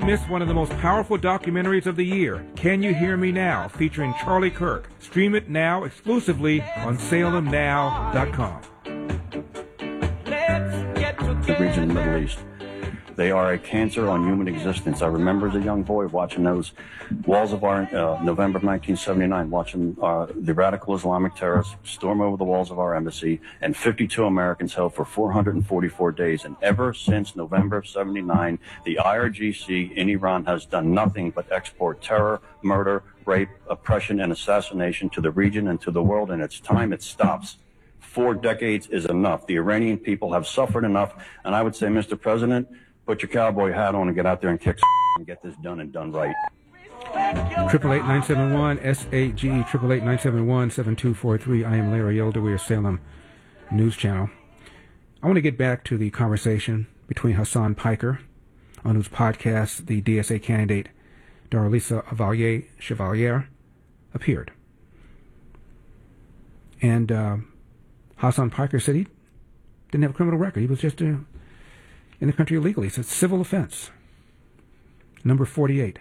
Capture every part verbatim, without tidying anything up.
miss one of the most powerful documentaries of the year, Can You Hear Me Now, featuring Charlie Kirk. Stream it now exclusively on Salem Now dot com. The region of the Middle East. They are a cancer on human existence. I remember as a young boy watching those walls of our, uh, November of nineteen seventy-nine, watching uh, the radical Islamic terrorists storm over the walls of our embassy, and fifty-two Americans held for four hundred forty-four days. And ever since November of seventy-nine, the I R G C in Iran has done nothing but export terror, murder, rape, oppression, and assassination to the region and to the world, and it's time it stops. Four decades is enough. The Iranian people have suffered enough, and I would say, Mister President, put your cowboy hat on and get out there and kick and get this done and done right. Triple eight nine seven one S A G triple eight nine seven one seven two four three. I am Larry Elder. We are Salem News Channel. I want to get back to the conversation between Hassan Piker, on whose podcast the D S A candidate Darlisa Valier Chevalier appeared. And uh, Hassan Piker said he didn't have a criminal record. He was just a in the country illegally. It's a civil offense. Number forty-eight.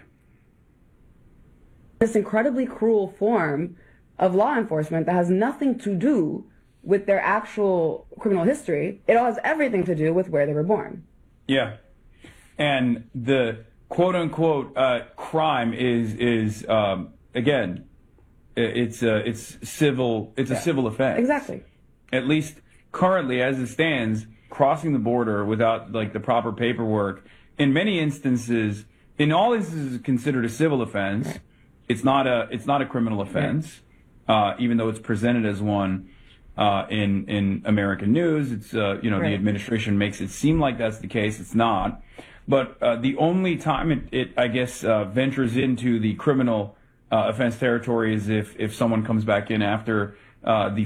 This incredibly cruel form of law enforcement that has nothing to do with their actual criminal history. It all has everything to do with where they were born. Yeah. And the quote-unquote uh, crime is, is um, again, it's uh, it's civil. It's yeah. a civil offense. Exactly. At least currently, as it stands, crossing the border without like the proper paperwork, in many instances, in all instances, considered a civil offense. Right. It's not a it's not a criminal offense, right. uh, even though it's presented as one uh, in in American news. It's uh, you know right. the administration makes it seem like that's the case. It's not. But uh, the only time it, it I guess uh, ventures into the criminal uh, offense territory is if if someone comes back in after uh, the